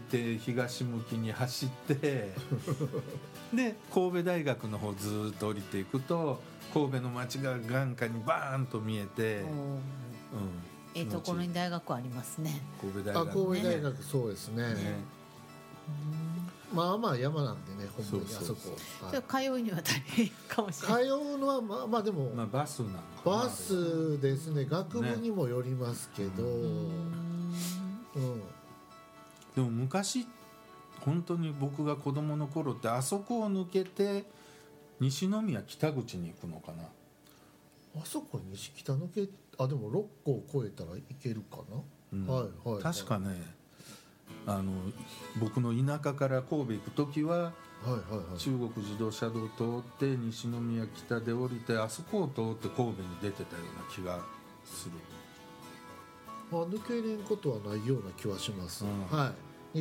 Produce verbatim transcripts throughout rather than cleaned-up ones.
て東向きに走ってで神戸大学の方ずっと降りていくと神戸の街が眼下にバーンと見えて、うん、 ええところに大学ありますね。 神戸大学、ね、 あ神戸大学そうですね、ね、まあまあ山なんでね、ほんまにあそこ、 はい、通うには大変かもしれない。 通うのはまあまあでも、 まあ、バスなんかバスですね、学部にもよりますけど、ね、うん、 でも昔本当に僕が子供の頃ってあそこを抜けて西宮北口に行くのかな。 あそこ西北抜け、あでもろっこを越えたら行けるかな、うん、はいはい、はい、 確かね、あの僕の田舎から神戸行く時は、はいはいはい、中国自動車道を通って西宮北で降りてあそこを通って神戸に出てたような気がする。 まあ、抜けれんことはないような気はします、うん、はい、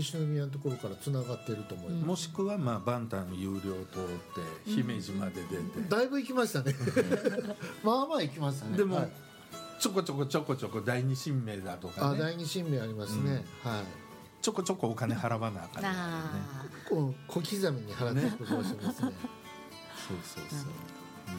西宮のところからつながってると思います、うん、 もしくはまあバンタンの有料を通って姫路まで出て、うん、 だいぶ行きましたねまあまあ行きましたね。 でも、 はい、 ちょこちょこちょこちょこ第二神明だとかね、 あ第二神明ありますね、うん、はい、 ちょこちょこお金払わなあかんね、 こ小刻みに払っていくことをしてますねそうそうそう、うん、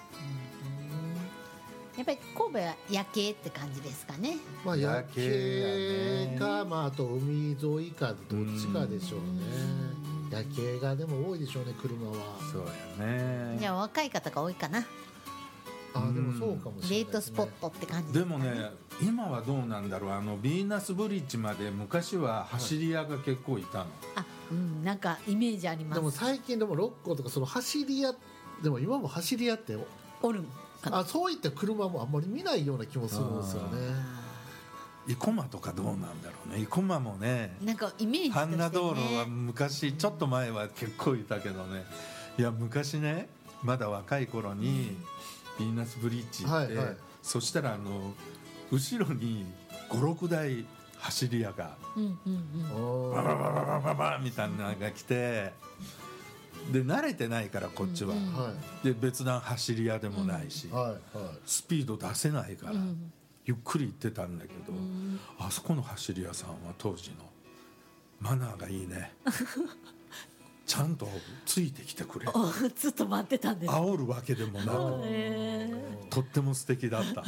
やっぱり神戸は夜景って感じですかね。 まあ、夜景か、まあ、あと海沿いかどっちかでしょうね。夜景がでも多いでしょうね、車は。 そうやね。 じゃあ若い方が多いかな。 あでもそうかもしれないですね。 デートスポットって感じでもね、今はどうなんだろう。あのビーナスブリッジまで昔は走り屋が結構いたの、はい、 あ、うん、なんかイメージあります。 でも最近でも六甲とかその走り屋でも今も走り屋っておる、 あそういった車もあんまり見ないような気もするんですよね。 生駒とかどうなんだろうね。生駒もね、 なんかイメージとしてね、 阪奈道路は昔ちょっと前は結構いたけどね。いや昔ね、まだ若い頃に、うんビーナスブリッジ行って、はいはい、そしたらあの後ろにごろくだい走り屋が、うんうんうん、バババババババみたいなのが来て、で慣れてないからこっちは、うんうん、で別段走り屋でもないし、うんはいはい、スピード出せないから、うん、ゆっくり行ってたんだけど、うん、あそこの走り屋さんは当時のマナーがいいねちゃんとついてきてくれずっと待ってたんです。 煽るわけでもなくとっても素敵だった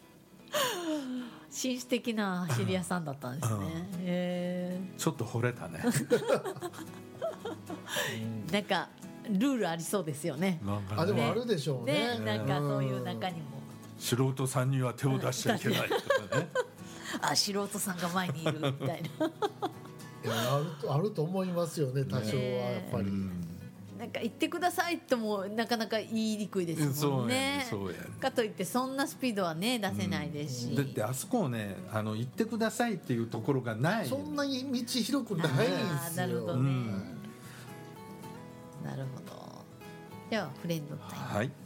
紳士的な走り屋さんだったんですね、うんへちょっと惚れたねなんかルールありそうですよね。 なんかねあでもあるでしょうね。 ねなんかそういう中にも素人さんには手を出しちゃいけないとかねあ素人さんが前にいるみたいないやあると、あると思いますよね、多少はやっぱり、ね、 なんか言ってくださいともなかなか言いにくいですもんね。 そうやね、そうやね。 かといってそんなスピードはね出せないですし、 うん、だってあそこをねあの言ってくださいっていうところがない。 そんなに道広くないんですよ。 なるほどね、うん、なるほど。ではフレンドタイム、 はい。